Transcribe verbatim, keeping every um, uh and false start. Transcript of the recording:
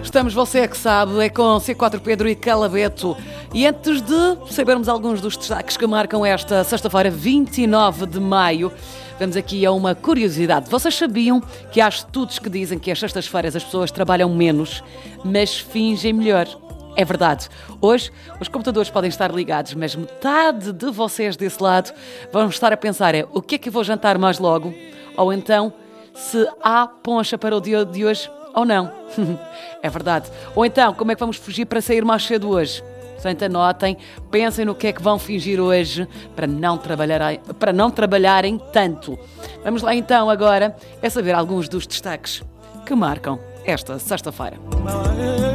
Estamos, você é que sabe, é com C quatro Pedro e Calabeto. E antes de sabermos alguns dos destaques que marcam esta sexta-feira, vinte e nove de maio, vamos aqui a uma curiosidade. Vocês sabiam que há estudos que dizem que às sextas-feiras as pessoas trabalham menos, mas fingem melhor? É verdade. Hoje os computadores podem estar ligados, mas metade de vocês desse lado vão estar a pensar é o que é que eu vou jantar mais logo? Ou então, se há poncha para o dia de hoje ou não. É verdade. Ou então, como é que vamos fugir para sair mais cedo hoje? Portanto, anotem, pensem no que é que vão fingir hoje para não trabalharem, para não trabalharem tanto. Vamos lá então agora a saber alguns dos destaques que marcam esta sexta-feira.